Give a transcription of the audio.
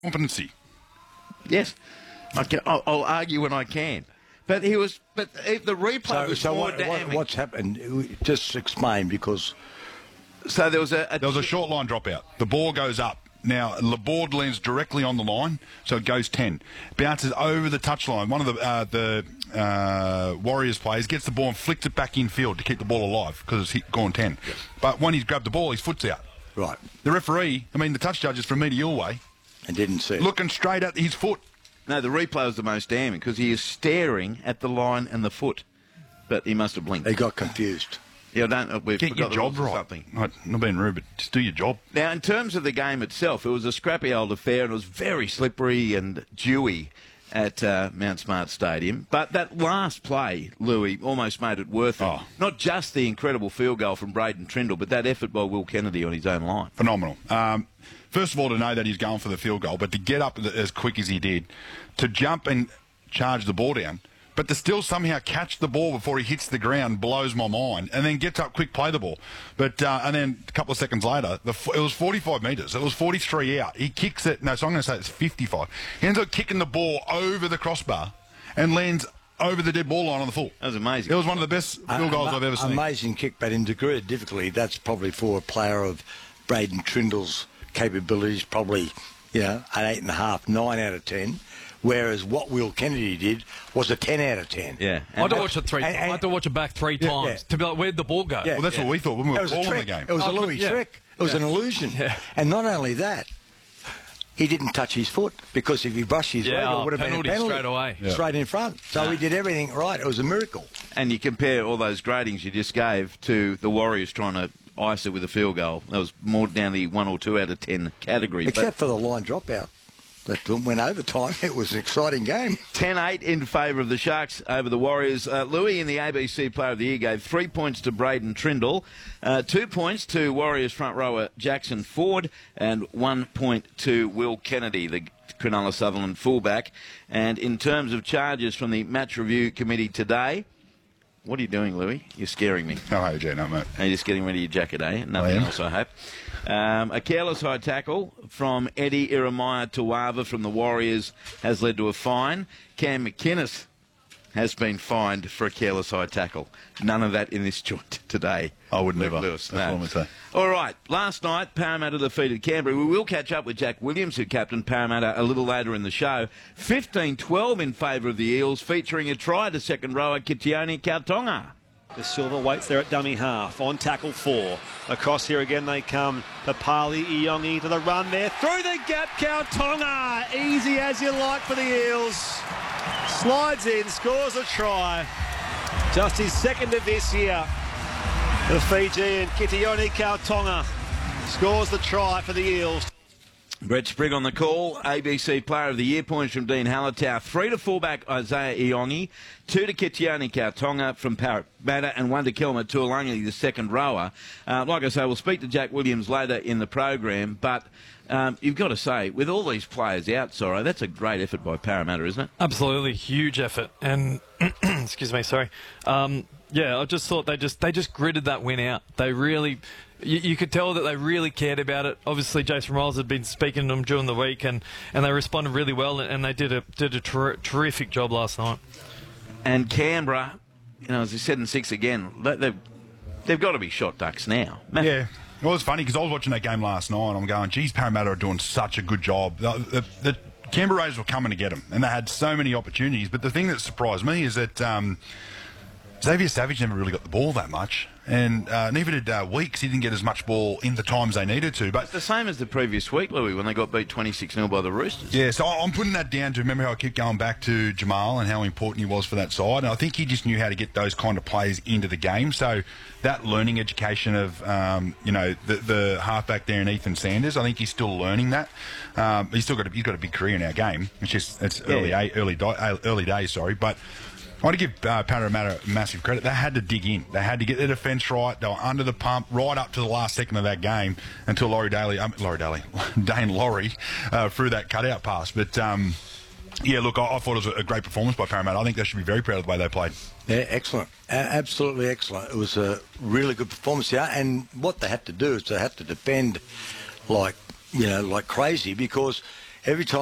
Competency. Yes, I'll argue when I can. But if the replay was more damning. What's happened? Just explain, because... So there was a short line dropout. The ball goes up. Now, Laborde lands directly on the line, so it goes 10. Bounces over the touchline. One of the Warriors players gets the ball and flicks it back infield to keep the ball alive because it's gone 10. Yep. But when he's grabbed the ball, his foot's out. Right. The referee, the touch judge is from medial way. And didn't see it. Looking straight at his foot. No, the replay was the most damning because he is staring at the line and the foot. But he must have blinked. He got confused. Yeah, get your job right. Something. Not being rude, but just do your job. Now, in terms of the game itself, it was a scrappy old affair and it was very slippery and dewy at Mount Smart Stadium. But that last play, Louis, almost made it worth it. Oh. Not just the incredible field goal from Braden Trindle, but that effort by Will Kennedy on his own line. Phenomenal. First of all, to know that he's going for the field goal, but to get up as quick as he did, to jump and charge the ball down, but to still somehow catch the ball before he hits the ground blows my mind, and then gets up quick, play the ball. But and then a couple of seconds later, it was 45 metres. It was 43 out. He kicks it. No, so I'm going to say it's 55. He ends up kicking the ball over the crossbar and lands over the dead ball line on the full. That was amazing. It was one of the best field goals I've ever seen. Amazing kick, but in degree of difficulty, that's probably for a player of Braden Trindle's capabilities, probably, an 8.5, 9 out of 10. Whereas what Will Kennedy did was a 10 out of 10. Yeah. I had to watch it I had to watch it back three times to be like, where'd the ball go? Yeah. Well, that's what we thought when we were calling the game. It was a Louis trick. It was an illusion. Yeah. And not only that, he didn't touch his foot, because if he brushed his leg, it would have been a penalty straight away. Yeah. Straight in front. So he did everything right. It was a miracle. And you compare all those gradings you just gave to the Warriors trying to ice it with a field goal. That was more down the 1 or 2 out of 10 category. Except for the line dropout. That went overtime. It was an exciting game. 10-8 in favour of the Sharks over the Warriors. Louis, in the ABC Player of the Year, gave 3 points to Braden Trindle, 2 points to Warriors front rower Jackson Ford, and 1 point to Will Kennedy, the Cronulla Sutherland fullback. And in terms of charges from the match review committee today, what are you doing, Louis? You're scaring me. Oh, hey, Jay, no, mate. Are you just getting rid of your jacket, eh? Nothing else, I hope. A careless high tackle from Eddie Iremaya Tuava from the Warriors has led to a fine. Cam McInnes has been fined for a careless high tackle. None of that in this joint today. I would never. Lewis, That's what I'm going to say. All right. Last night, Parramatta defeated Canberra. We will catch up with Jack Williams, who captained Parramatta, a little later in the show. 15-12 in favour of the Eels, featuring a try to second rower Kitione Kautonga. De Silva waits there at dummy half. On tackle 4. Across here again they come. Papali Iongi to the run there. Through the gap, Kautonga. Easy as you like for the Eels. Slides in, scores a try. Just his second of this year. The Fijian Kitione Kautonga scores the try for the Eels. Brett Sprigg on the call. ABC Player of the Year points from Dean Hallertau. 3 to fullback Isaiah Iongi, 2 to Kitione Kautonga from Parramatta, and 1 to Kelma Tuolangi, the second rower. Like I say, we'll speak to Jack Williams later in the program, but you've got to say, with all these players out, Sorrow, that's a great effort by Parramatta, isn't it? Absolutely, huge effort. And, excuse me, sorry. I just thought they just gritted that win out. They really... You could tell that they really cared about it. Obviously, Jason Riles had been speaking to them during the week, and they responded really well, and they did a terrific job last night. And Canberra, as I said in 6 again, they've got to be shot ducks now. Yeah. Well, it's funny because I was watching that game last night, and I'm going, geez, Parramatta are doing such a good job. The Canberra Raiders were coming to get them, and they had so many opportunities. But the thing that surprised me is that Xavier Savage never really got the ball that much. And neither did Weeks. He didn't get as much ball in the times they needed to. But it's the same as the previous week, Louis, when they got beat 26-0 by the Roosters. Yeah, so I'm putting that down to remember how I keep going back to Jamal and how important he was for that side. And I think he just knew how to get those kind of players into the game. So that learning education of, the halfback there in Ethan Sanders, I think he's still learning that. He's got a big career in our game. It's early days, sorry. But I want to give Parramatta massive credit. They had to dig in. They had to get their defence right. They were under the pump right up to the last second of that game until Dane Laurie threw that cutout pass. But, look, I thought it was a great performance by Parramatta. I think they should be very proud of the way they played. Yeah, excellent. Absolutely excellent. It was a really good performance here. And what they had to do is they had to defend like crazy, because every time